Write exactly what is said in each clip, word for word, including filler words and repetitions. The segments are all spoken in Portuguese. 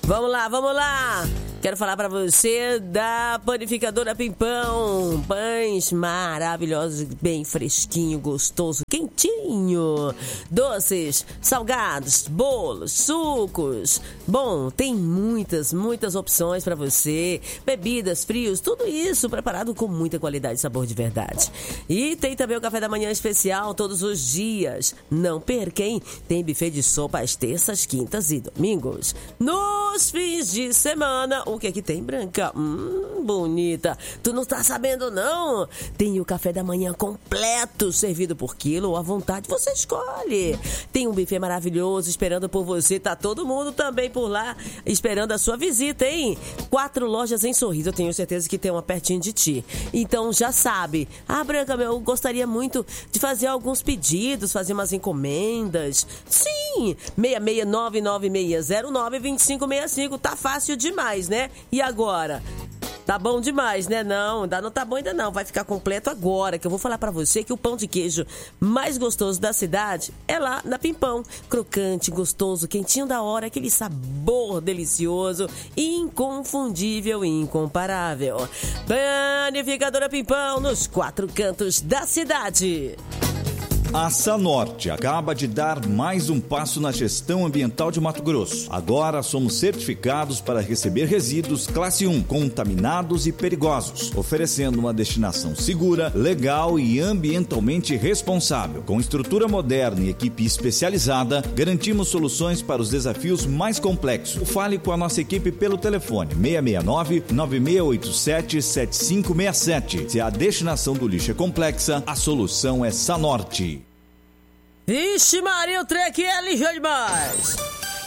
Vamos lá, vamos lá. Quero falar pra você da Panificadora Pimpão. Pães maravilhosos, bem fresquinho, gostoso, quentinho. Doces, salgados, bolos, sucos. Bom, tem muitas, muitas opções pra você. Bebidas, frios, tudo isso preparado com muita qualidade e sabor de verdade. E tem também o café da manhã especial todos os dias. Não perca, hein? Tem buffet de sopa às terças, quintas e domingos. Nos fins de semana, o que é que tem, Branca? Hum, bonita. Tu não tá sabendo, não? Tem o café da manhã completo, servido por quilo ou à vontade. Você escolhe. Tem um buffet maravilhoso esperando por você. Tá todo mundo também por lá esperando a sua visita, hein? Quatro lojas em Sorriso. Eu tenho certeza que tem uma pertinho de ti. Então já sabe. Ah, Branca, meu, eu gostaria muito de fazer alguns pedidos, fazer umas encomendas. Sim! seis seis nove nove seis zero nove dois cinco seis cinco. Tá fácil demais, né? E agora? Tá bom demais, né? Não, ainda não tá bom ainda não. Vai ficar completo agora, que eu vou falar pra você que o pão de queijo mais gostoso da cidade é lá na Pimpão. Crocante, gostoso, quentinho da hora, aquele sabor delicioso, inconfundível e incomparável. Panificadora Pimpão, nos quatro cantos da cidade. A Sanorte acaba de dar mais um passo na gestão ambiental de Mato Grosso. Agora somos certificados para receber resíduos classe um, contaminados e perigosos, oferecendo uma destinação segura, legal e ambientalmente responsável. Com estrutura moderna e equipe especializada, garantimos soluções para os desafios mais complexos. Fale com a nossa equipe pelo telefone seis seis nove, nove seis oito sete, sete cinco seis sete. Se a destinação do lixo é complexa, a solução é Sanorte. Vixe Maria, o trem aqui é ligeiro demais.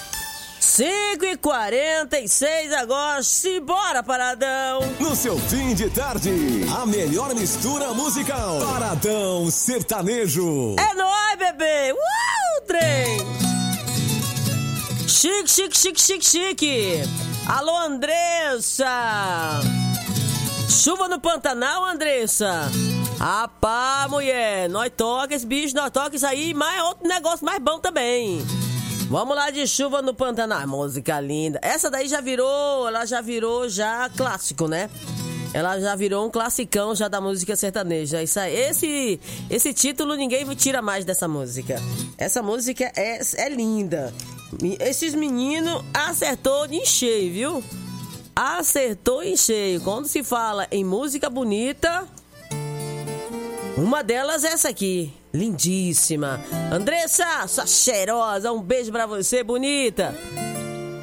cinco e quarenta e seis agora, simbora, Paradão. No seu fim de tarde, a melhor mistura musical. Paradão Sertanejo. É nóis, bebê. Uh, trem. Chique, chique, chique, chique, chique. Alô, Andressa. Chuva no Pantanal, Andressa. Rapaz, mulher, nós toca esse bicho, nós toca isso aí, mas outro negócio mais bom também. Vamos lá de Chuva no Pantanal, música linda. Essa daí já virou, ela já virou já clássico, né? Ela já virou um classicão já da música sertaneja. Isso aí, esse, esse título ninguém tira mais dessa música. Essa música é, é linda. Esses meninos acertou em cheio, viu? Acertou em cheio. Quando se fala em música bonita, uma delas é essa aqui, lindíssima. Andressa, sua cheirosa, um beijo pra você, bonita.